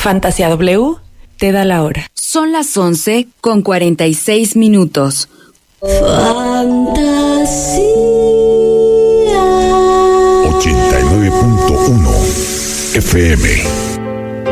Fantasía W te da la hora. Son las 11:46. Fantasía 89.1 FM.